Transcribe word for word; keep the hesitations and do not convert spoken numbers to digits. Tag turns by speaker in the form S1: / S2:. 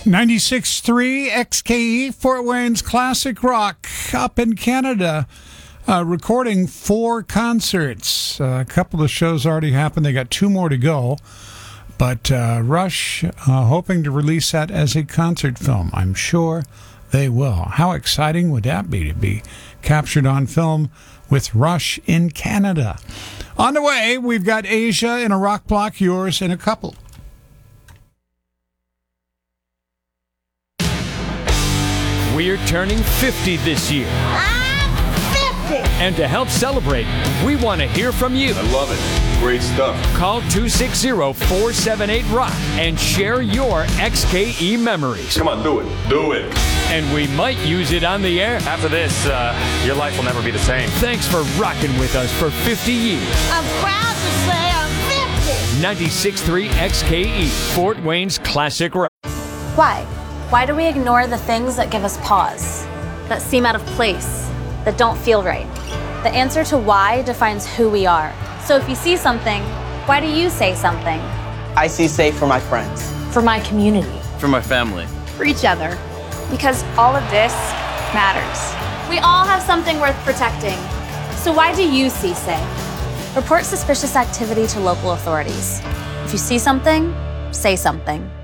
S1: ninety-six point three X K E, Fort Wayne's Classic Rock, up in Canada, uh, recording four concerts. Uh, a couple of shows already happened. They got two more to go. But uh, Rush, uh, hoping to release that as a concert film. I'm sure they will. How exciting would that be to be captured on film with Rush in Canada? On the way, we've got Asia in a rock block, yours in a couple.
S2: We're turning fifty this year.
S3: I'm fifty!
S2: And to help celebrate, we want to hear from you.
S4: I love it. Great stuff.
S2: Call two six zero, four seven eight, ROCK and share your X K E memories.
S4: Come on, do it. Do it.
S2: And we might use it on the air.
S5: After this, uh, your life will never be the same.
S2: Thanks for rocking with us for fifty years.
S3: I'm proud to say I'm fifty!
S2: ninety-six point three X K E, Fort Wayne's Classic Rock.
S6: Why? Why do we ignore the things that give us pause, that seem out of place, that don't feel right? The answer to why defines who we are. So if you see something, why do you say something?
S7: I see safe for my friends.
S6: For my community.
S8: For my family.
S6: For each other. Because all of this matters. We all have something worth protecting. So why do you see safe? Report suspicious activity to local authorities. If you see something, say something.